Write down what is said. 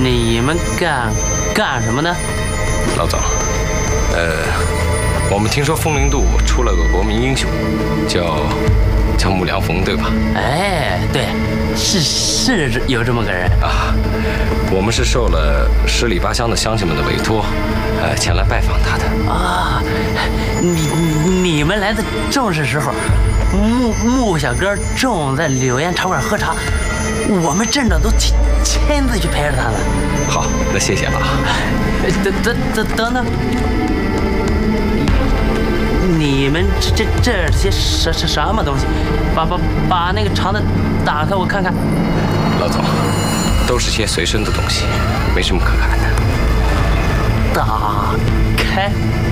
你们干什么呢？ 老总，我们听说风陵渡出了个国民英雄，叫穆良逢，对吧？ 哎，对，是有这么个人啊。我们是受了十里八乡的乡亲们的委托，前来拜访他的。 啊，你们来的正是时候，穆小哥正在柳岩茶馆喝茶，我们镇长都亲自去陪着他了。 好，那谢谢了啊。 等等，你们这些什么东西？把那个肠子打开，我看看。 老总，都是些随身的东西，没什么可看的。 打开。